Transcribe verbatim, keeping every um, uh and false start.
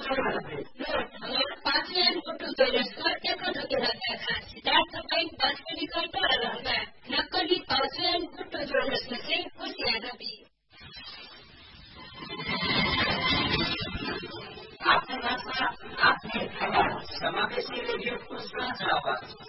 पाँचवें फोटो जोइनुहोस् अर्को ढोकेर खास सिद्धार्थ तपाईँ पाँचवें विकल्प रहँदा नक्कली पाँचवें फोटो जोइनुहोस् में खुश यादवी आफ्नै भाषा आफ्नै खबर समावेशी रेडियो को साझा आवाज